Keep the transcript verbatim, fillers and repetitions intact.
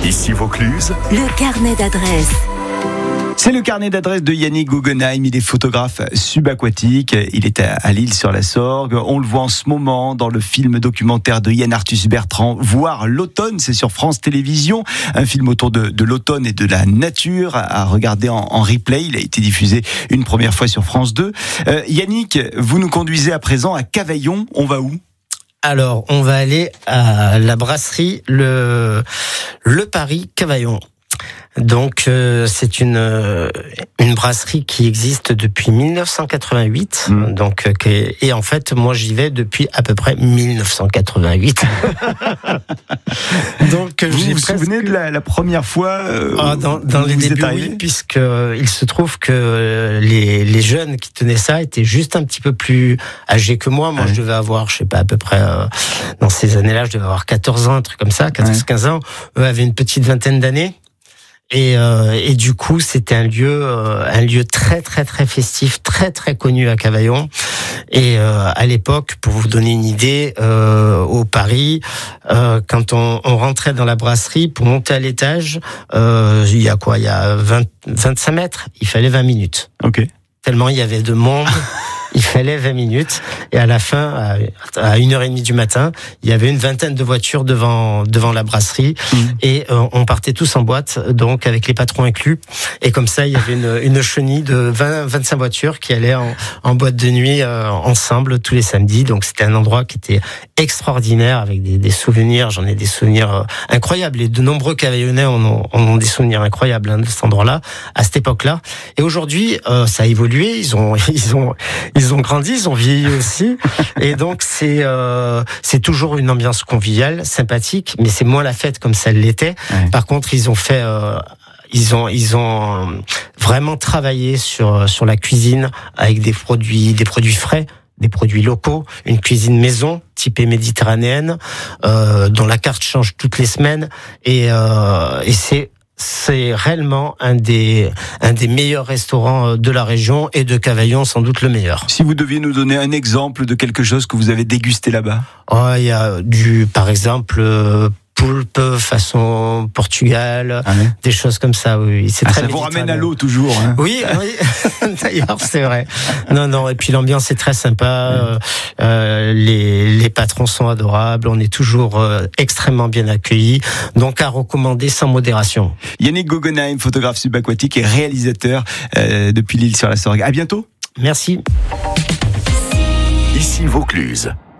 Ici Vaucluse. Le carnet d'adresses. C'est le carnet d'adresses de Yannick Guggenheim. Il est photographe subaquatique. Il est à l'île sur la Sorgue. On le voit en ce moment dans le film documentaire de Yann Arthus Bertrand, Voir l'automne. C'est sur France Télévisions. Un film autour de, de l'automne et de la nature à regarder en, en replay. Il a été diffusé une première fois sur France deux. Euh, Yannick, vous nous conduisez à présent à Cavaillon. On va où ? Alors, on va aller à la brasserie Le, Le Paris Cavaillon. Donc euh, c'est une euh, une brasserie qui existe depuis dix-neuf cent quatre-vingt-huit. Mmh. Donc euh, et en fait moi j'y vais depuis à peu près dix-neuf cent quatre-vingt-huit. Donc vous j'ai vous presque... souvenez de la, la première fois euh, ah, dans, dans les débuts, oui, puisque il se trouve que les les jeunes qui tenaient ça étaient juste un petit peu plus âgés que moi. Moi ouais. je devais avoir, je sais pas, à peu près euh, dans ces années-là, je devais avoir quatorze ans, un truc comme ça, quatorze quinze ouais. ans. Eux avaient une petite vingtaine d'années. Et, euh, et du coup, c'était un lieu, euh, un lieu très très très festif, très très connu à Cavaillon. Et euh, à l'époque, pour vous donner une idée, euh, au Paris, euh, quand on, on rentrait dans la brasserie pour monter à l'étage, euh, il y a quoi, il y a vingt, vingt-cinq mètres, il fallait vingt minutes. Ok. Tellement il y avait de monde. Il fallait vingt minutes et à la fin, à une heure trente du matin, il y avait une vingtaine de voitures devant devant la brasserie mmh. et euh, on partait tous en boîte, donc avec les patrons inclus. Et comme ça, il y avait une, une chenille de vingt à vingt-cinq voitures qui allaient en, en boîte de nuit euh, ensemble tous les samedis. Donc c'était un endroit qui était extraordinaire avec des, des souvenirs. J'en ai des souvenirs euh, incroyables. Et de nombreux Cavaillonnais en ont, en ont des souvenirs incroyables hein, de cet endroit-là, à cette époque-là. Et aujourd'hui, euh, ça a évolué. Ils ont ils ont ils Ils ont grandi, ils ont vieilli aussi, et donc c'est euh, c'est toujours une ambiance conviviale, sympathique, mais c'est moins la fête comme ça l'était. Ouais. Par contre, ils ont fait, euh, ils ont ils ont vraiment travaillé sur sur la cuisine avec des produits des produits frais, des produits locaux, une cuisine maison typée méditerranéenne, euh, dont la carte change toutes les semaines, et euh, et c'est C'est réellement un des un des meilleurs restaurants de la région et de Cavaillon, sans doute le meilleur. Si vous deviez nous donner un exemple de quelque chose que vous avez dégusté là-bas. Oh, il y a du, par exemple, euh, poulpe façon Portugal, ah ouais. des choses comme ça. Oui, c'est ah, très ça vous ramène à l'eau toujours. Hein. Oui, oui. D'ailleurs, c'est vrai. Non, non. Et puis l'ambiance est très sympa. Ouais. Euh, les les patrons sont adorables. On est toujours euh, extrêmement bien accueillis. Donc à recommander sans modération. Yannick Guggenheim, photographe subaquatique et réalisateur euh, depuis l'île sur la Sorgue. À bientôt. Merci. Ici Vaucluse.